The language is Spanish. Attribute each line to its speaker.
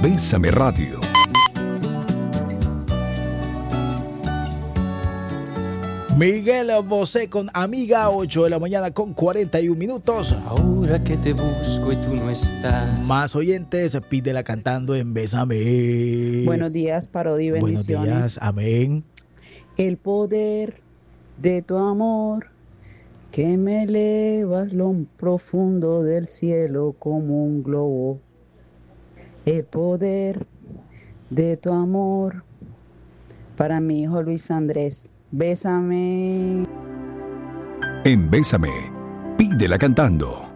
Speaker 1: Bésame Radio.
Speaker 2: Miguel Bosé con Amiga, 8 de la mañana con 41 minutos.
Speaker 3: Ahora que te busco y tú no estás.
Speaker 2: Más oyentes, pídela cantando en Bésame.
Speaker 4: Buenos días, Parodi, bendiciones.
Speaker 2: Buenos días, amén.
Speaker 4: El poder de tu amor, que me elevas lo profundo del cielo como un globo. El poder de tu amor, para mi hijo Luis Andrés. Bésame.
Speaker 1: En Bésame, pídela cantando.